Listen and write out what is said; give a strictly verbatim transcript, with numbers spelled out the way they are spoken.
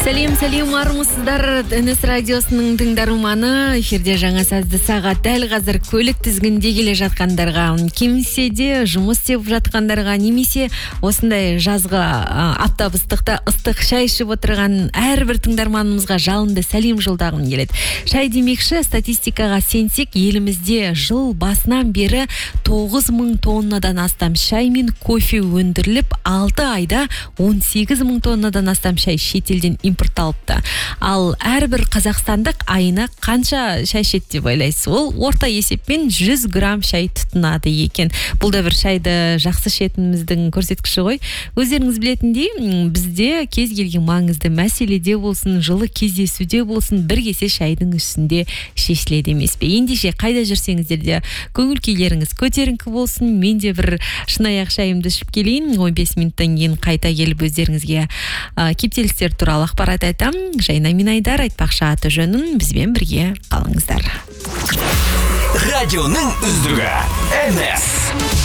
Сәлем, сәлем, армысыздар. эн эс радиосының тыңдарманы. Эфирде жаңа сазды сағат дәл қазір көлік тізгінде келе жатқандарға, кемседе жұмыс істеп жатқандарға, немесе осындай жазғы аптап ыстықта ыстық шай ішіп отырған әрбір тыңдарманымызға жалынды сәлем жолдағым келеді. Шай демекші, статистикаға сенсек, елімізде жыл басынан бері тоғыз мың тоннадан астам шай мен кофе өндіріліп, алты айда он сегіз мың тоннадан астам шай шетелден импортталыпты. Ал әрбір қазақстандық айына қанша шай ішеді деп ойлайсыз? Ол орта есеппен жүз грамм шай тұтынады екен. Бұл да бір шайды жақсы ішетініміздің көрсеткіші ғой. Өздеріңіз білетіндей, бізде кез келген маңызды мәселеде болсын, жылы кездесуде болсын, бір кесе шайдың үстінде шешіледі емес пе? Ендеше қайда жүрсеңіздер де көңіл күйлеріңіз көтеріңкі болсын. Мен де бір шынаяқ шайымды ішіп келейін. он бес минуттан кейін қайта келіп өздеріңізге ә, кептелістер туралы ақпарат айтам. Жайна Минайдар, айтпақшы аты жөнін, бізбен бірге қалыңыздар. Радионың үздігі эн эс.